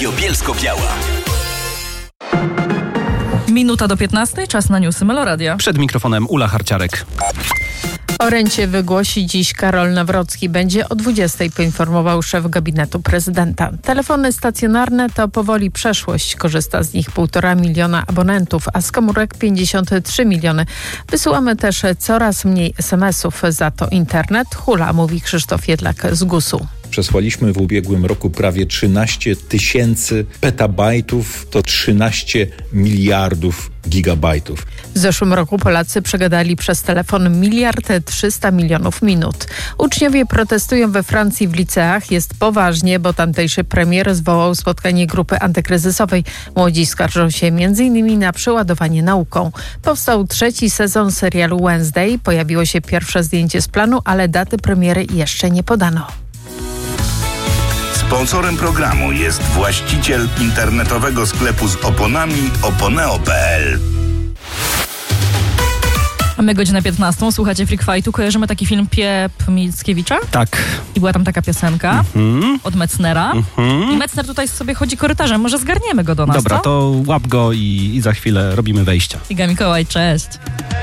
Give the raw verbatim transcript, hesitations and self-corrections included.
Radio Bielsko-Biała. Minuta do piętnastej, czas na newsy Meloradia. Przed mikrofonem Ula Harciarek. O rencie wygłosi dziś Karol Nawrocki. Będzie o dwudziestej, poinformował szef gabinetu prezydenta. Telefony stacjonarne to powoli przeszłość. Korzysta z nich półtora miliona abonentów, a z komórek pięćdziesiąt trzy miliony. Wysyłamy też coraz mniej es em esów. Za to internet hula, mówi Krzysztof Jedlak z gusu. Przesłaliśmy w ubiegłym roku prawie trzynaście tysięcy petabajtów, to trzynaście miliardów gigabajtów. W zeszłym roku Polacy przegadali przez telefon miliard trzysta milionów minut. Uczniowie protestują we Francji w liceach. Jest poważnie, bo tamtejszy premier zwołał spotkanie grupy antykryzysowej. Młodzi skarżą się między innymi na przeładowanie nauką. Powstał trzeci sezon serialu Wednesday. Pojawiło się pierwsze zdjęcie z planu, ale daty premiery jeszcze nie podano. Sponsorem programu jest właściciel internetowego sklepu z oponami oponeo kropka pe el. Mamy godzinę piętnastą, słuchacie Freak Fightu. Kojarzymy taki film Piep Mickiewicza? Tak. I była tam taka piosenka Mhm. od Metznera. Mhm. I Metzner tutaj sobie chodzi korytarzem. Może zgarniemy go do nas, Dobra, co? to łap go i, i za chwilę robimy wejścia. Iga Mikołaj, cześć.